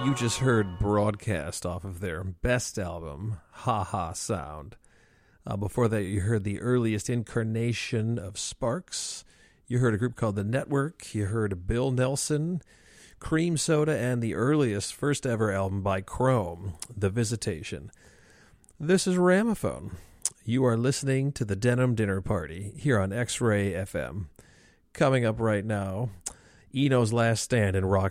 You just heard Broadcast off of their best album, Ha Ha Sound. Before that, you heard the earliest incarnation of Sparks. You heard a group called The Network. You heard Bill Nelson, Cream Soda, and the earliest first ever album by Chrome, The Visitation. This is Ramaphone. You are listening to the Denim Dinner Party here on X-Ray FM. Coming up right now, Eno's Last Stand in rock